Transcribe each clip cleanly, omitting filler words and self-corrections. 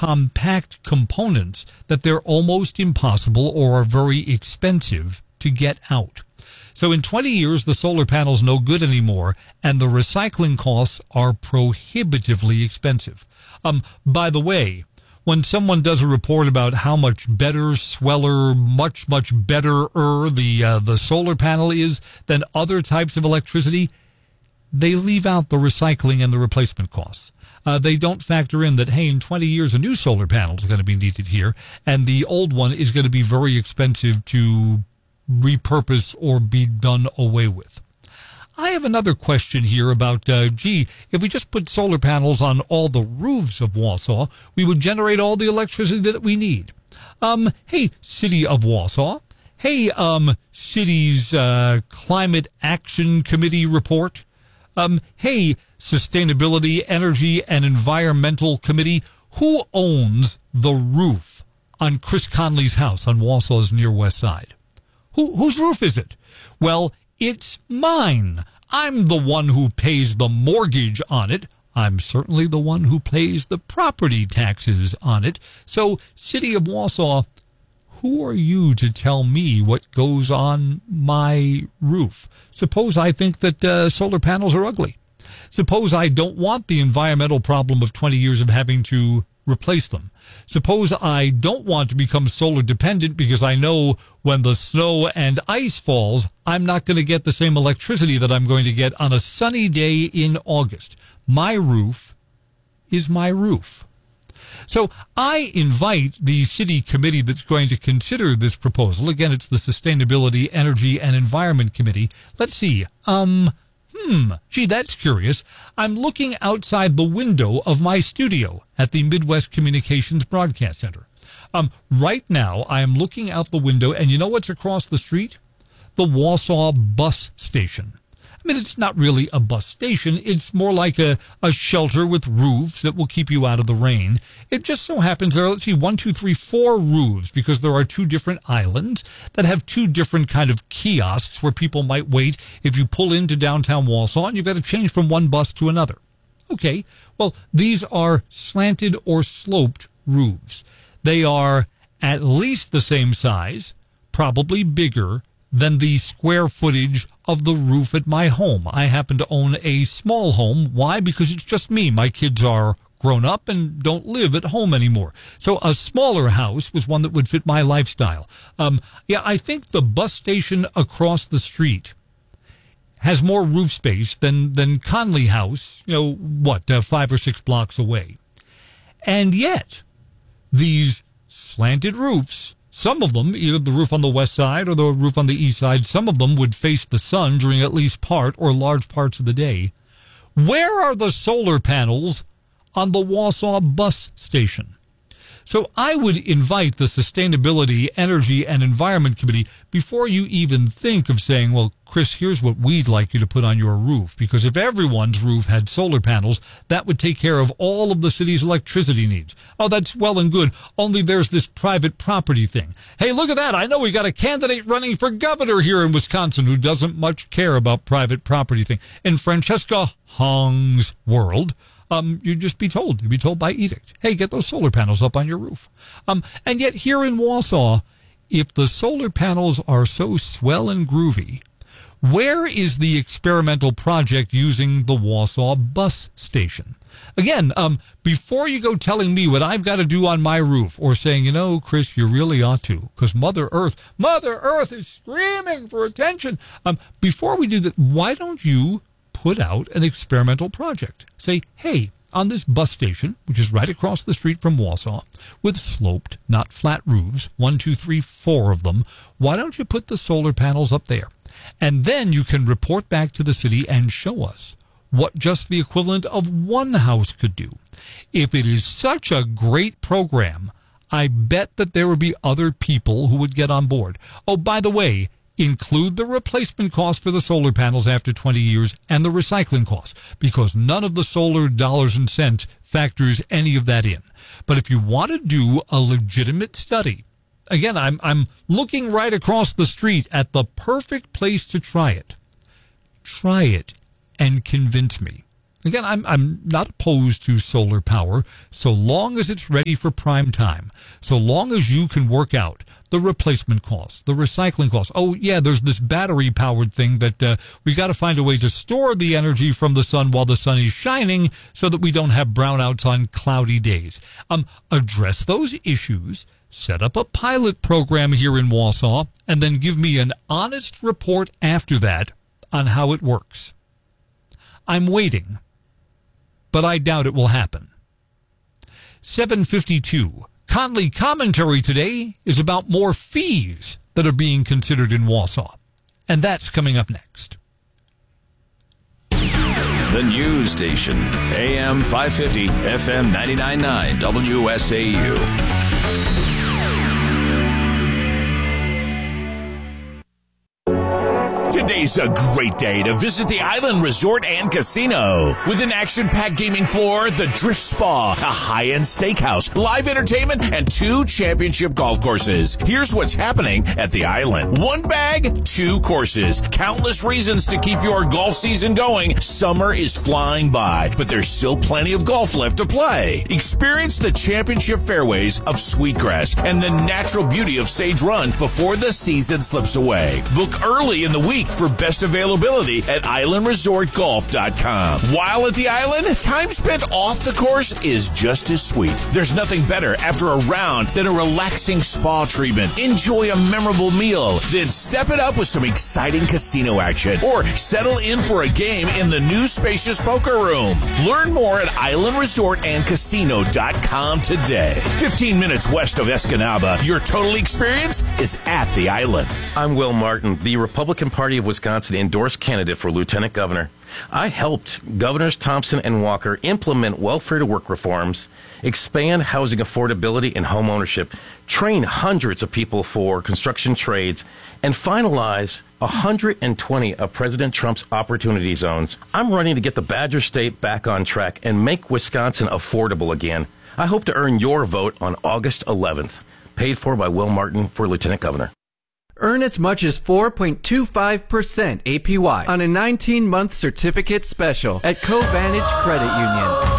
compact components that they're almost impossible or are very expensive to get out. So in 20 years, the solar panel's no good anymore, and the recycling costs are prohibitively expensive. By the way, when someone does a report about how much better, sweller, much better-er the solar panel is than other types of electricity, they leave out the recycling and the replacement costs. They don't factor in that, hey, in 20 years, a new solar panel is going to be needed here, and the old one is going to be very expensive to repurpose or be done away with. I have another question here about, if we just put solar panels on all the roofs of Wausau, we would generate all the electricity that we need. Hey, City of Wausau. Hey, city's Climate Action Committee report. Hey, Sustainability, Energy, and Environmental Committee. Who owns the roof on Chris Conley's house on Wausau's near west side? Whose roof is it? Well, it's mine. I'm the one who pays the mortgage on it. I'm certainly the one who pays the property taxes on it. So, City of Wausau, who are you to tell me what goes on my roof? Suppose I think that solar panels are ugly. Suppose I don't want the environmental problem of 20 years of having to replace them. Suppose I don't want to become solar dependent because I know when the snow and ice falls, I'm not going to get the same electricity that I'm going to get on a sunny day in August. My roof is my roof. So I invite the city committee that's going to consider this proposal. Again, it's the Sustainability, Energy, and Environment Committee. Let's see. Gee, that's curious. I'm looking outside the window of my studio at the Midwest Communications Broadcast Center. Right now, I am looking out the window, and you know what's across the street? The Wausau bus station. I mean, it's not really a bus station. It's more like a shelter with roofs that will keep you out of the rain. It just so happens there are, let's see, 4 roofs, because there are 2 different islands that have 2 different kind of kiosks where people might wait if you pull into downtown Wausau and you've got to change from one bus to another. Okay, well, these are slanted or sloped roofs. They are at least the same size, probably bigger, than the square footage of the roof at my home. I happen to own a small home. Why? Because it's just me. My kids are grown up and don't live at home anymore. So a smaller house was one that would fit my lifestyle. I think the bus station across the street has more roof space than Conley House, 5 or 6 blocks away. And yet, these slanted roofs, some of them, either the roof on the west side or the roof on the east side, some of them would face the sun during at least part or large parts of the day. Where are the solar panels on the Wausau bus station? So I would invite the Sustainability, Energy, and Environment Committee, before you even think of saying, well, Chris, here's what we'd like you to put on your roof. Because if everyone's roof had solar panels, that would take care of all of the city's electricity needs. Oh, that's well and good. Only there's this private property thing. Hey, look at that. I know we got a candidate running for governor here in Wisconsin who doesn't much care about private property thing. In Francesca Hong's world, you'd just be told. You'd be told by edict, hey, get those solar panels up on your roof. And yet here in Wausau, if the solar panels are so swell and groovy, where is the experimental project using the Wausau bus station? Again, before you go telling me what I've got to do on my roof or saying, Chris, you really ought to, because Mother Earth is screaming for attention. Before we do that, why don't you put out an experimental project? Say, hey, on this bus station, which is right across the street from Wausau, with sloped, not flat roofs, 1, 2, 3, 4 of them, why don't you put the solar panels up there? And then you can report back to the city and show us what just the equivalent of one house could do. If it is such a great program, I bet that there would be other people who would get on board. Oh, by the way, include the replacement cost for the solar panels after 20 years and the recycling costs, because none of the solar dollars and cents factors any of that in. But if you want to do a legitimate study, again, I'm looking right across the street at the perfect place to try it. Try it and convince me. Again, I'm not opposed to solar power so long as it's ready for prime time, so long as you can work out the replacement costs, the recycling costs. Oh, yeah, there's this battery-powered thing that we got to find a way to store the energy from the sun while the sun is shining so that we don't have brownouts on cloudy days. Address those issues, set up a pilot program here in Wausau, and then give me an honest report after that on how it works. I'm waiting, but I doubt it will happen. 7:52. Conley Commentary today is about more fees that are being considered in Wausau. And that's coming up next. The news station, AM 550, FM 99.9, WSAU. Today's a great day to visit the Island Resort and Casino. With an action-packed gaming floor, the Drift Spa, a high-end steakhouse, live entertainment, and 2 championship golf courses. Here's what's happening at the Island. 1 bag, 2 courses. Countless reasons to keep your golf season going. Summer is flying by, but there's still plenty of golf left to play. Experience the championship fairways of Sweetgrass and the natural beauty of Sage Run before the season slips away. Book early in the week for best availability at islandresortgolf.com. While at the island, time spent off the course is just as sweet. There's nothing better after a round than a relaxing spa treatment. Enjoy a memorable meal, then step it up with some exciting casino action or settle in for a game in the new spacious poker room. Learn more at islandresortandcasino.com today. 15 minutes west of Escanaba, your total experience is at the island. I'm Will Martin, the Republican Party of Wisconsin endorsed candidate for Lieutenant Governor. I helped Governors Thompson and Walker implement welfare-to-work reforms, expand housing affordability and home ownership, train hundreds of people for construction trades, and finalize 120 of President Trump's opportunity zones. I'm running to get the Badger State back on track and make Wisconsin affordable again. I hope to earn your vote on August 11th. Paid for by Will Martin for Lieutenant Governor. Earn as much as 4.25% APY on a 19-month certificate special at Covantage Credit Union.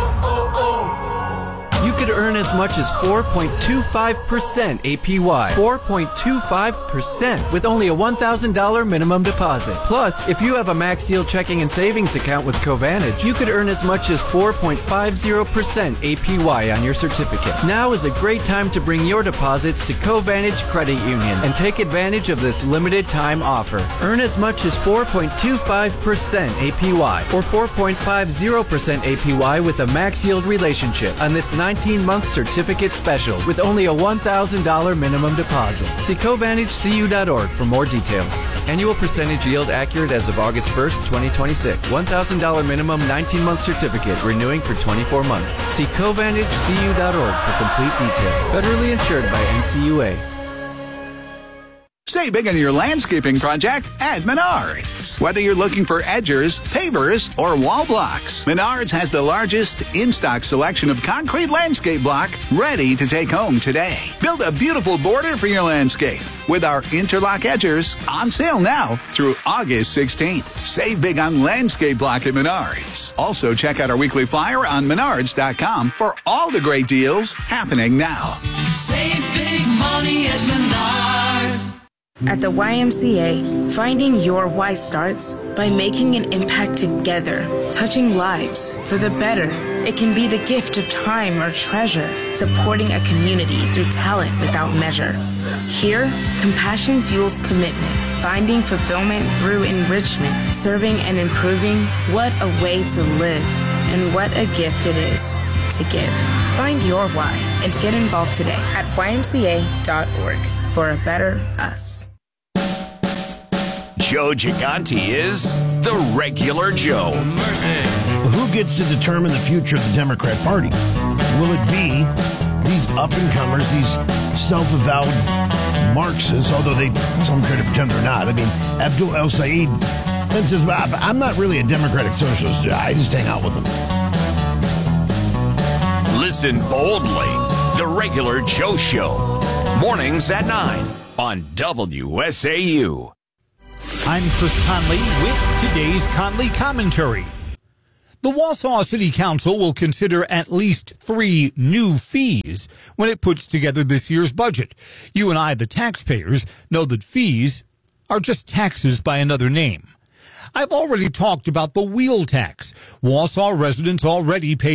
You could earn as much as 4.25% APY. 4.25% with only a $1,000 minimum deposit. Plus, if you have a Max Yield checking and savings account with Covantage, you could earn as much as 4.50% APY on your certificate. Now is a great time to bring your deposits to Covantage Credit Union and take advantage of this limited time offer. Earn as much as 4.25% APY or 4.50% APY with a Max Yield relationship on this 19-month certificate special with only a $1,000 minimum deposit. See CovantageCU.org for more details. Annual percentage yield accurate as of August 1st, 2026. $1,000 minimum 19-month certificate renewing for 24 months. See CovantageCU.org for complete details. Federally insured by NCUA. Save big on your landscaping project at Menards. Whether you're looking for edgers, pavers, or wall blocks, Menards has the largest in-stock selection of concrete landscape block ready to take home today. Build a beautiful border for your landscape with our interlock edgers on sale now through August 16th. Save big on landscape block at Menards. Also, check out our weekly flyer on Menards.com for all the great deals happening now. Save big money at Menards. At the YMCA, finding your why starts by making an impact together, touching lives for the better. It can be the gift of time or treasure, supporting a community through talent without measure. Here, compassion fuels commitment, finding fulfillment through enrichment, serving and improving. What a way to live, and what a gift it is to give. Find your why and get involved today at ymca.org for a better us. Joe Gigante is the regular Joe. Who gets to determine the future of the Democrat Party? Will it be these up-and-comers, these self-avowed Marxists, although some try to pretend they're not? I mean, Abdul El-Sayed says, I'm not really a democratic socialist. I just hang out with them. Listen boldly. The regular Joe Show. Mornings at 9 on WSAU. I'm Chris Conley with today's Conley Commentary. The Wausau City Council will consider at least 3 new fees when it puts together this year's budget. You and I, the taxpayers, know that fees are just taxes by another name. I've already talked about the wheel tax. Wausau residents already pay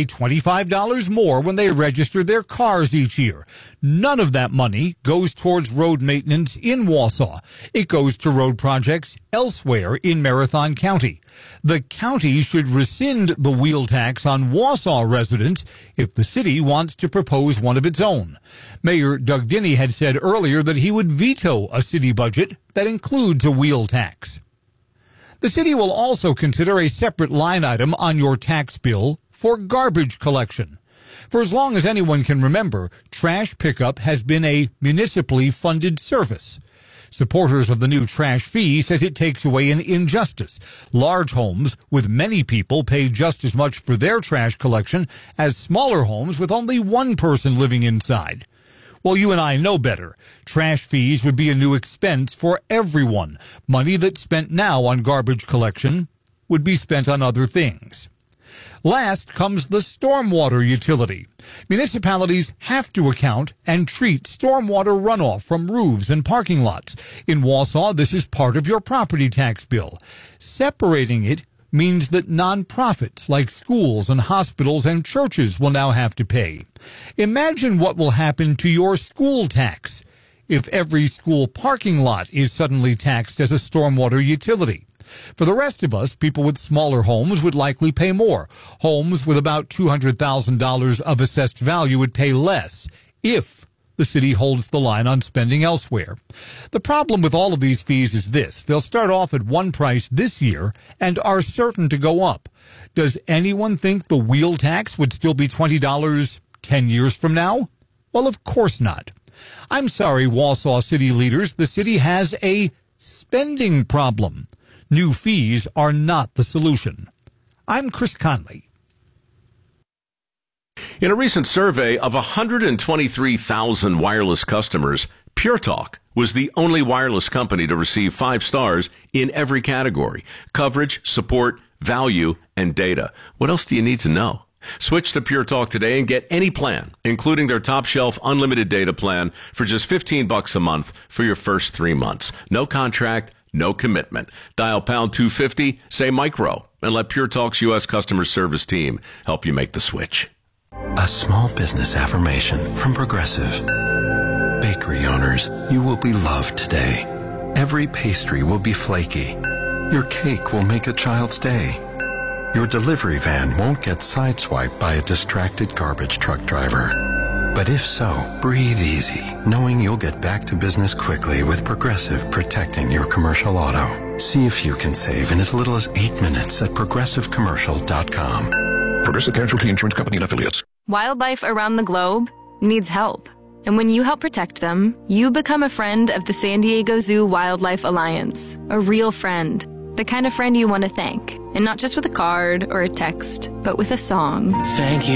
$25 more when they register their cars each year. None of that money goes towards road maintenance in Wausau. It goes to road projects elsewhere in Marathon County. The county should rescind the wheel tax on Wausau residents if the city wants to propose one of its own. Mayor Doug Dinny had said earlier that he would veto a city budget that includes a wheel tax. The city will also consider a separate line item on your tax bill for garbage collection. For as long as anyone can remember, trash pickup has been a municipally funded service. Supporters of the new trash fee says it takes away an injustice. Large homes with many people pay just as much for their trash collection as smaller homes with only one person living inside. Well, you and I know better. Trash fees would be a new expense for everyone. Money that's spent now on garbage collection would be spent on other things. Last comes the stormwater utility. Municipalities have to account and treat stormwater runoff from roofs and parking lots. In Wausau, this is part of your property tax bill. Separating it means that nonprofits like schools and hospitals and churches will now have to pay. Imagine what will happen to your school tax if every school parking lot is suddenly taxed as a stormwater utility. For the rest of us, people with smaller homes would likely pay more. Homes with about $200,000 of assessed value would pay less if the city holds the line on spending elsewhere. The problem with all of these fees is this. They'll start off at one price this year and are certain to go up. Does anyone think the wheel tax would still be $20 10 years from now? Well, of course not. I'm sorry, Wausau city leaders. The city has a spending problem. New fees are not the solution. I'm Chris Conley. In a recent survey of 123,000 wireless customers, Pure Talk was the only wireless company to receive 5 stars in every category: coverage, support, value, and data. What else do you need to know? Switch to Pure Talk today and get any plan, including their top shelf unlimited data plan, for just $15 a month for your first 3 months. No contract, no commitment. Dial pound 250, say micro, and let Pure Talk's U.S. customer service team help you make the switch. A small business affirmation from Progressive. Bakery owners, you will be loved today. Every pastry will be flaky. Your cake will make a child's day. Your delivery van won't get sideswiped by a distracted garbage truck driver. But if so, breathe easy, knowing you'll get back to business quickly with Progressive protecting your commercial auto. See if you can save in as little as 8 minutes at progressivecommercial.com. Progressive Casualty Insurance Company and Affiliates. Wildlife around the globe needs help. And when you help protect them, you become a friend of the San Diego Zoo Wildlife Alliance. A real friend. The kind of friend you want to thank. And not just with a card or a text, but with a song. Thank you